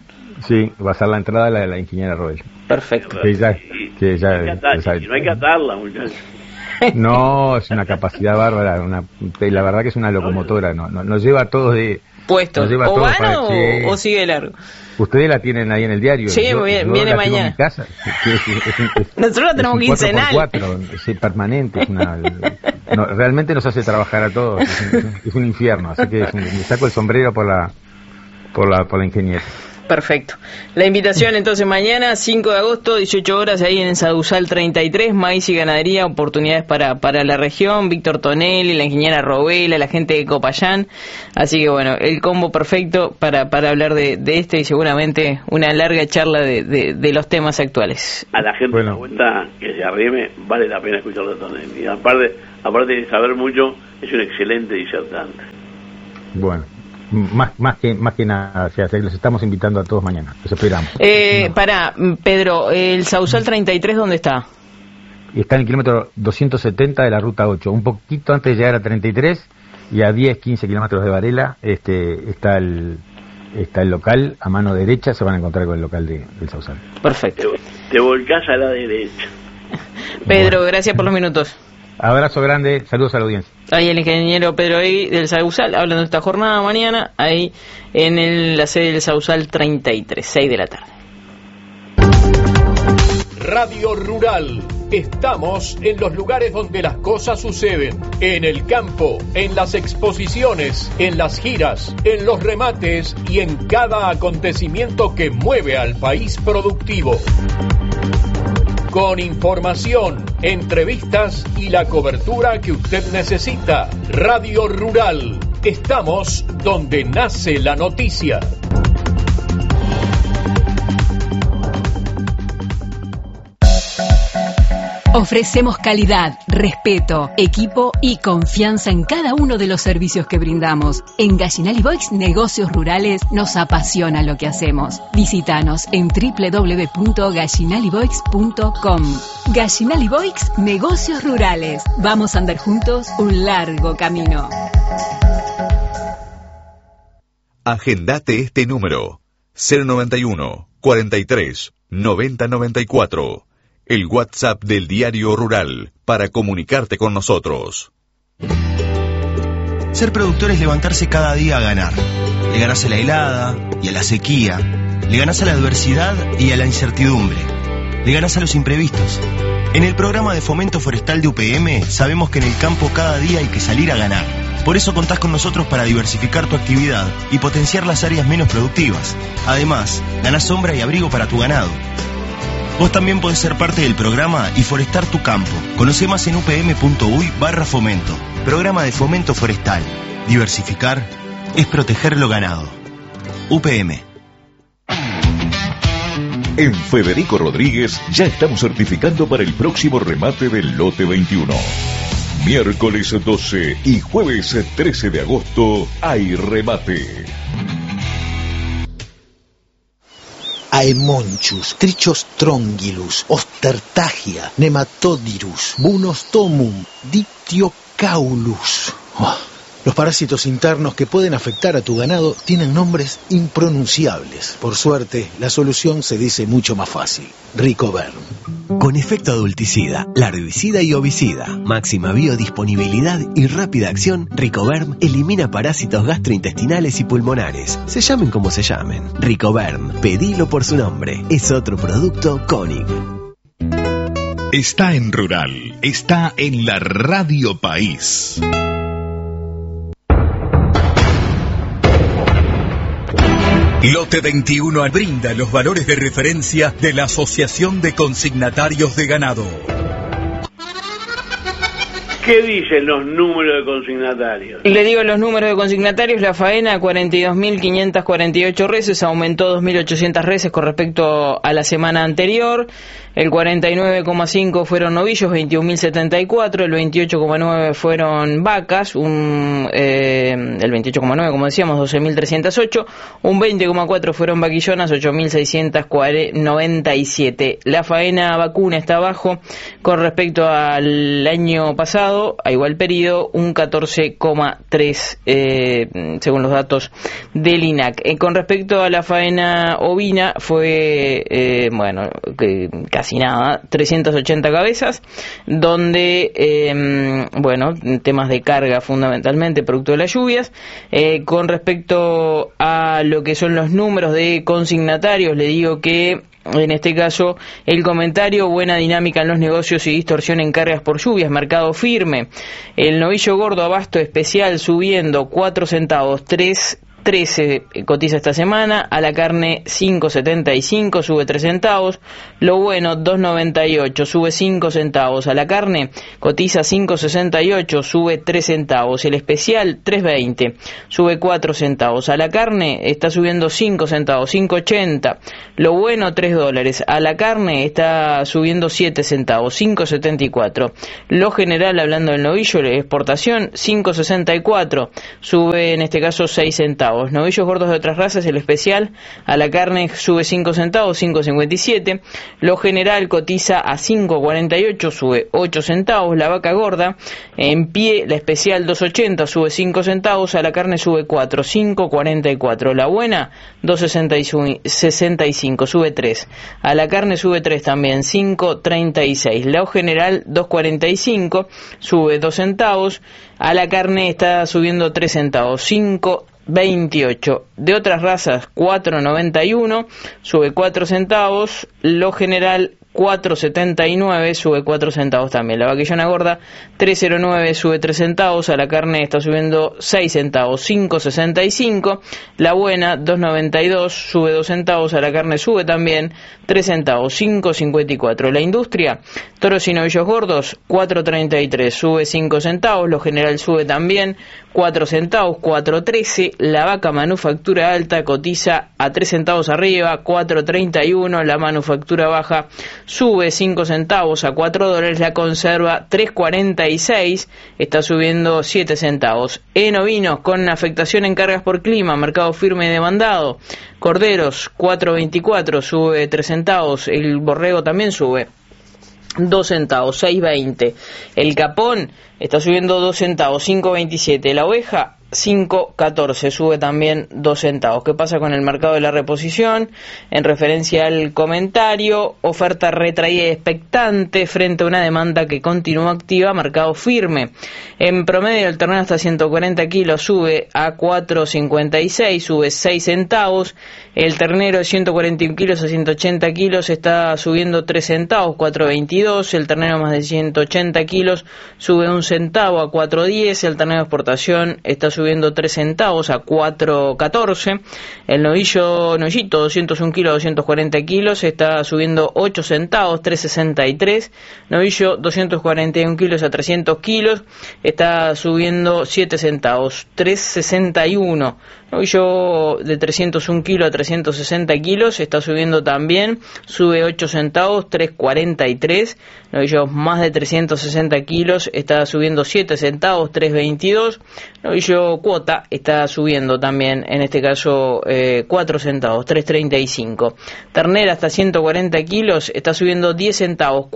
S13: Sí, va a ser la entrada de la ingeniera Roel.
S7: Perfecto.
S13: Que ya
S2: no hay que atarla, muchachos.
S13: No, es una capacidad bárbara, la verdad que es una locomotora, nos lleva todos de
S7: puestos. ¿O van o sigue largo?
S13: Ustedes la tienen ahí en el diario.
S7: Sí, viene mañana.
S13: En mi casa.
S7: Nosotros la tenemos quincenal.
S13: 4x4, es permanente. Realmente nos hace trabajar a todos. Es un infierno, así que me saco el sombrero por la ingeniera.
S7: Perfecto. La invitación entonces mañana, 5 de agosto, 18 horas, ahí en Sausal 33, maíz y ganadería, oportunidades para la región, Víctor Tonelli, la ingeniera Robela, la gente de Copayán. Así que bueno, el combo perfecto para hablar de este y seguramente una larga charla de los temas actuales.
S2: A la gente de la vuelta que se arrime, vale la pena escucharlo de Tonelli. Aparte de saber mucho, es un excelente disertante.
S13: Bueno. Más que nada, o sea, los estamos invitando a todos mañana, los esperamos.
S7: Pará, Pedro, ¿el Sausal 33 dónde está?
S13: Está en el kilómetro 270 de la ruta 8, un poquito antes de llegar a 33 y a 10-15 kilómetros de Varela está el local, a mano derecha se van a encontrar con el local del Sausal.
S7: Perfecto.
S2: Te volcás a la derecha.
S7: Pedro, gracias por los minutos.
S13: Abrazo grande, saludos a la audiencia.
S7: Ahí el ingeniero Pedro Egui del Sausal, hablando de esta jornada mañana, ahí en la sede del Sausal 33, 6 de la tarde.
S3: Radio Rural. Estamos en los lugares donde las cosas suceden. En el campo, en las exposiciones, en las giras, en los remates y en cada acontecimiento que mueve al país productivo. Con información, entrevistas y la cobertura que usted necesita. Radio Rural. Estamos donde nace la noticia.
S9: Ofrecemos calidad, respeto, equipo y confianza en cada uno de los servicios que brindamos. En Gallinal y Boix Negocios Rurales nos apasiona lo que hacemos. Visítanos en www.gallinaliboix.com. Gallinal y Boix Negocios Rurales. Vamos a andar juntos un largo camino.
S6: Agendate este número: 091 43 90 94. El WhatsApp del Diario Rural para comunicarte con nosotros.
S5: Ser productor es levantarse cada día a ganar. Le ganás a la helada y a la sequía. Le ganás a la adversidad y a la incertidumbre. Le ganás a los imprevistos. En el programa de fomento forestal de UPM sabemos que en el campo cada día hay que salir a ganar. Por eso contás con nosotros para diversificar tu actividad y potenciar las áreas menos productivas. Además, ganás sombra y abrigo para tu ganado. Vos también podés ser parte del programa y forestar tu campo. Conoce más en upm.uy/fomento. Programa de fomento forestal. Diversificar es proteger lo ganado. UPM.
S4: En Federico Rodríguez ya estamos certificando para el próximo remate del lote 21. Miércoles 12 y jueves 13 de agosto hay remate.
S14: Aemonchus, Trichos trongylus, Ostertagia, Nematodirus, Bunostomum, Dictiocaulus. Los parásitos internos que pueden afectar a tu ganado tienen nombres impronunciables. Por suerte, la solución se dice mucho más fácil. Ricoverm.
S15: Con efecto adulticida, larvicida y ovicida, máxima biodisponibilidad y rápida acción, Ricoverm elimina parásitos gastrointestinales y pulmonares. Se llamen como se llamen. Ricoverm, pedilo por su nombre. Es otro producto Koenig.
S16: Está en Rural, está en la Radio País. Lote 21 brinda los valores de referencia de la Asociación de Consignatarios de Ganado.
S2: ¿Qué dicen los números de consignatarios?
S7: Le digo los números de consignatarios. La faena, 42.548 reses, aumentó 2.800 reses con respecto a la semana anterior. el 49,5 fueron novillos, 21.074, el 28,9 fueron vacas, el 28,9 como decíamos, 12.308, un 20,4 fueron vaquillonas, 8.697. La faena vacuna está abajo con respecto al año pasado, a igual periodo, un 14,3 según los datos del INAC. Con respecto a la faena ovina fue, casi nada, 380 cabezas, donde, temas de carga fundamentalmente, producto de las lluvias. Con respecto a lo que son los números de consignatarios, le digo que en este caso el comentario: buena dinámica en los negocios y distorsión en cargas por lluvias, mercado firme. El novillo gordo abasto especial subiendo 4 centavos, 3.13 cotiza esta semana. A la carne 5.75, sube 3 centavos. Lo bueno 2.98, sube 5 centavos. A la carne cotiza 5.68, sube 3 centavos. El especial 3.20, sube 4 centavos. A la carne está subiendo 5 centavos, 5.80. Lo bueno $3. A la carne está subiendo 7 centavos, 5.74. Lo general, hablando del novillo, la exportación 5.64, sube en este caso 6 centavos. Novillos gordos de otras razas, el especial a la carne sube 5 centavos, 5.57. Lo general cotiza a 5.48, sube 8 centavos. La vaca gorda en pie, la especial 2.80, sube 5 centavos. A la carne sube 4, 5.44. La buena 2.65, sube 3. A la carne sube 3 también, 5.36. La general 2.45, sube 2 centavos. A la carne está subiendo 3 centavos, 5.28. De otras razas 4.91, sube 4 centavos. Lo general 4.79, sube 4 centavos también. La vaquillona gorda 3.09, sube 3 centavos. A la carne está subiendo 6 centavos, 5.65. La buena 2.92, sube 2 centavos. A la carne sube también 3 centavos, 5.54. La industria, toros y novillos gordos 4.33, sube 5 centavos. Lo general sube también 4 centavos, 4.13. La vaca manufactura alta cotiza a 3 centavos arriba, 4.31. La manufactura baja sube 5 centavos a $4. La conserva 3.46, está subiendo 7 centavos. En ovinos con afectación en cargas por clima, mercado firme y demandado. Corderos 4.24, sube 3 centavos. El borrego también sube 2 centavos, 6.20. El capón está subiendo 2 centavos, 5.27. La oveja 5.14, sube también 2 centavos. ¿Qué pasa con el mercado de la reposición? En referencia al comentario, oferta retraída y expectante frente a una demanda que continúa activa, mercado firme. En promedio el ternero hasta 140 kilos sube a 4.56, sube 6 centavos. El ternero de 141 kilos a 180 kilos está subiendo 3 centavos, 4.22. El ternero más de 180 kilos sube 1 centavo a 4.10. El ternero de exportación está subiendo 3 centavos a 4.14. El novillito 201 kilos a 240 kilos está subiendo 8 centavos, 3.63. Novillo 241 kilos a 300 kilos está subiendo 7 centavos, 3.61. Novillo de 301 kilos a 360 kilos está subiendo también, sube 8 centavos, 3.43. Novillo más de 360 kilos está subiendo 7 centavos, 3.22. Novillo cuota está subiendo también, en este caso 4 centavos, 3.35. Ternera hasta 140 kilos está subiendo 10 centavos,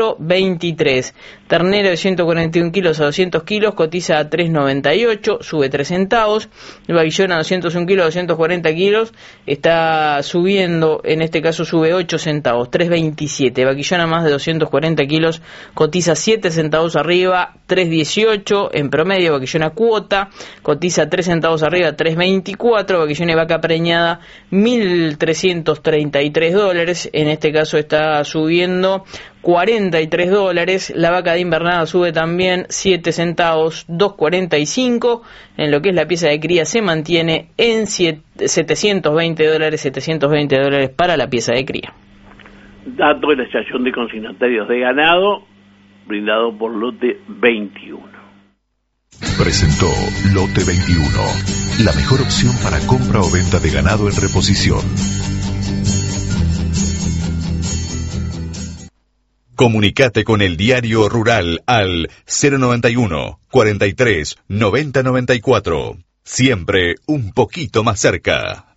S7: 4.23. Ternera de 141 kilos a 200 kilos cotiza a 3.98, sube 3 centavos. Vaquillona 201 kilos a 240 kilos está subiendo, en este caso sube 8 centavos, 3.27. Vaquillona más de 240 kilos cotiza 7 centavos arriba, 3.18. En promedio vaquillona cuota cotiza 3 centavos arriba, 3.24. Vaquillona y vaca preñada $1.333, en este caso está subiendo $43. La vaca de invernada sube también 7 centavos, 2.45. En lo que es la pieza de cría se mantiene en $720 para la pieza de cría.
S2: Dato de la estación de consignatarios de ganado brindado por Lote 21.
S6: Presentó Lote 21, la mejor opción para compra o venta de ganado en reposición.
S16: Comunicate con el Diario Rural al 091 43 90 94. Siempre un poquito más cerca.